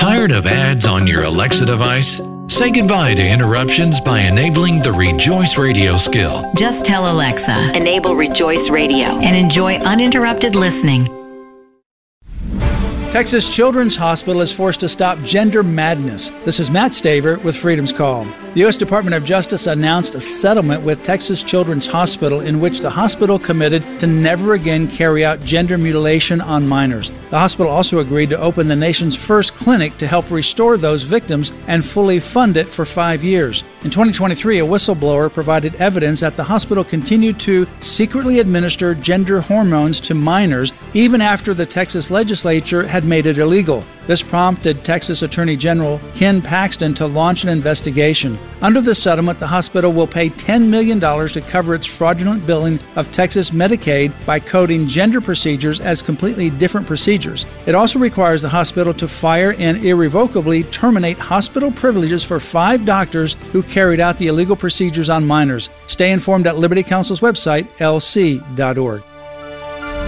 Tired of ads on your Alexa device? Say goodbye to interruptions by enabling the Rejoice Radio skill. Just tell Alexa, enable Rejoice Radio, and enjoy uninterrupted listening. Texas Children's Hospital is forced to stop gender madness. This is Matt Staver with Freedom's Call. The U.S. Department of Justice announced a settlement with Texas Children's Hospital in which the hospital committed to never again carry out gender mutilation on minors. The hospital also agreed to open the nation's first clinic to help restore those victims and fully fund it for 5 years. In 2023, a whistleblower provided evidence that the hospital continued to secretly administer gender hormones to minors even after the Texas legislature had made it illegal. This prompted Texas Attorney General Ken Paxton to launch an investigation. Under the settlement, the hospital will pay $10 million to cover its fraudulent billing of Texas Medicaid by coding gender procedures as completely different procedures. It also requires the hospital to fire and irrevocably terminate hospital privileges for 5 doctors who carried out the illegal procedures on minors. Stay informed at Liberty Counsel's website, lc.org.